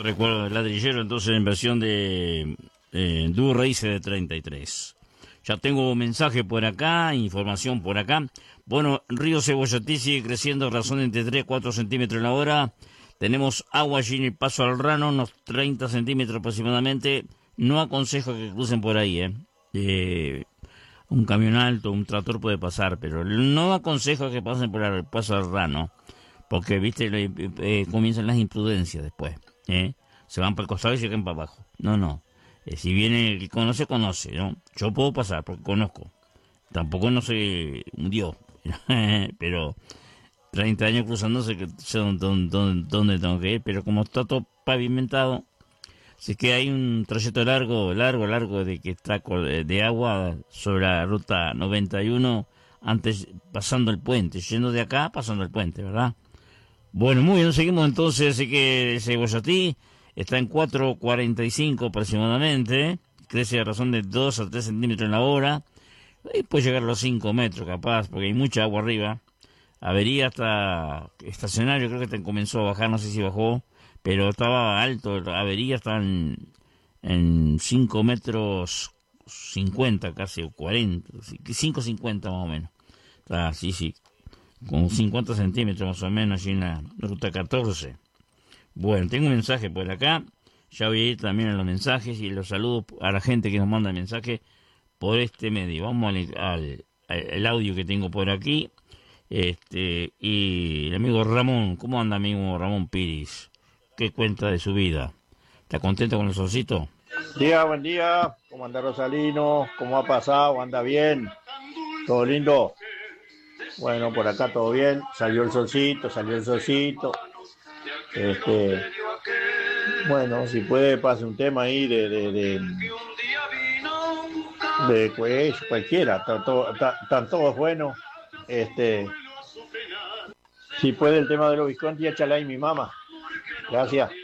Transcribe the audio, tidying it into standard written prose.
Recuerdo el ladrillero, entonces en versión de Duro Racer de 33. Ya tengo mensaje por acá, información por acá. Bueno, Río Cebollotí sigue creciendo, razón entre 3 y 4 centímetros la hora. Tenemos agua allí en el paso al Rano, unos 30 centímetros aproximadamente. No aconsejo que crucen por ahí, un camión alto, un tractor puede pasar, pero no aconsejo que pasen por el paso al Rano, porque, viste, comienzan las imprudencias después, Se van para el costado y se quedan para abajo. No. Si viene el que conoce, conoce, ¿no? Yo puedo pasar porque conozco. Tampoco no soy un dios, pero 30 años cruzándose que sé dónde tengo que ir, pero como está todo pavimentado, si es que hay un trayecto largo de que está de agua sobre la ruta 91, antes pasando el puente, yendo de acá, pasando el puente, ¿verdad? Bueno, muy bien, seguimos entonces, así que el Cebollotí está en 4.45 aproximadamente, crece a razón de 2 a 3 centímetros en la hora, y puede llegar a los 5 metros capaz, porque hay mucha agua arriba. Avería hasta estacionario, creo que comenzó a bajar, no sé si bajó, pero estaba alto, Avería estaba en 5 metros 50 casi, o 40, 5.50 más o menos. Sí, con 50 centímetros más o menos, allí en la ruta 14. Bueno, tengo un mensaje por acá, ya voy a ir también a los mensajes y los saludos a la gente que nos manda mensajes por este medio. Vamos al audio que tengo por aquí. Y el amigo Ramón, ¿cómo anda, amigo Ramón Piris? ¿Qué cuenta de su vida? ¿Está contento con el solcito? Buen día. ¿Cómo anda Rosalino? ¿Cómo ha pasado? ¿Anda bien? ¿Todo lindo? Bueno, por acá todo bien. Salió el solcito. Bueno, si puede, pase un tema ahí de cualquiera. Están todos buenos. Si puede el tema de los Visconti, échala ahí mi mamá. Gracias.